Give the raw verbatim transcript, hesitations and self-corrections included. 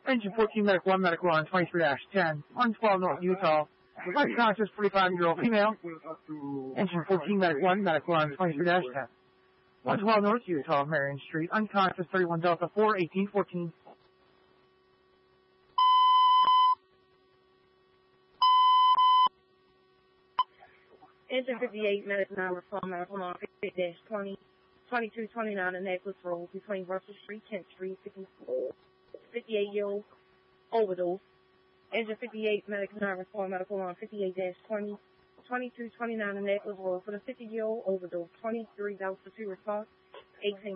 Engine fourteen, Medic one, Medical on twenty-three dash ten, one twelve North Utah. Life conscious, forty-five-year-old female. Engine fourteen, Medic one, Medical on twenty-three dash ten. one twelve North Utah, Marion Street. Unconscious, thirty-one Delta four, eighteen fourteen. Engine fifty-eight, Medic nine, Reform Medical on fifty dash twenty, twenty-two twenty-nine, and Necklace Road between Russell Street, Kent Street, fifty-eight-year-old overdose. Engine fifty-eight, Medic nine, Reform Medical on fifty-eight dash twenty, twenty-two twenty-nine, and Necklace Road for the fifty-year-old overdose. twenty-three Delta two response, eighteen